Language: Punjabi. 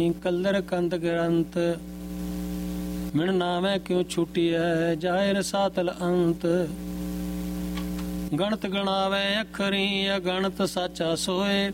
ਕਲਰ ਕੰਦ ਗ੍ਰੰਥ ਮਿਣ ਨਾਵੇਂ ਕਿਉ ਛੁਟਿਐ ਜਾਇ ਰਸਾਤਲ ਅੰਤ। ਗਣਤ ਗਣਾਵੇ ਅੱਖਰੀ ਅਗਣਤ ਸਾਚਾ ਸੋਏ